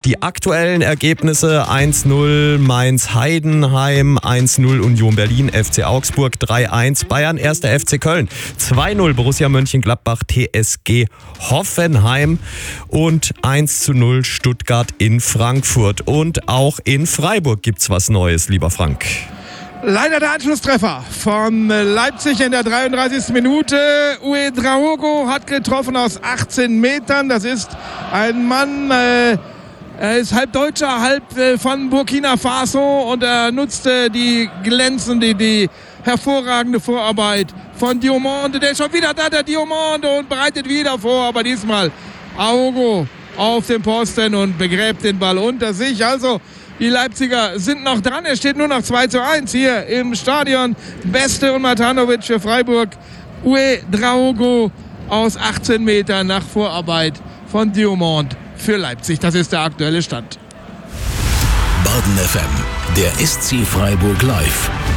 Die aktuellen Ergebnisse: 1-0 Mainz-Heidenheim, 1-0 Union Berlin, FC Augsburg, 3-1 Bayern, 1. FC Köln, 2-0 Borussia Mönchengladbach, TSG Hoffenheim und 1-0 Stuttgart in Frankfurt. Und auch in Freiburg gibt's was Neues, lieber Frank. Leider der Anschlusstreffer von Leipzig in der 33. Minute. Ouedraogo hat getroffen aus 18 Metern. Das ist ein Mann, er ist halb Deutscher, halb von Burkina Faso, und er nutzte die hervorragende Vorarbeit von Diomande. Der ist schon wieder da, der Diomande, und bereitet wieder vor, aber diesmal Aogo auf den Posten und begräbt den Ball unter sich. Also die Leipziger sind noch dran. Es steht nur noch 2-1 hier im Stadion. Beste und Matanovic für Freiburg. Ouedraogo aus 18 Metern nach Vorarbeit von Diomande für Leipzig. Das ist der aktuelle Stand. Baden FM, der SC Freiburg live.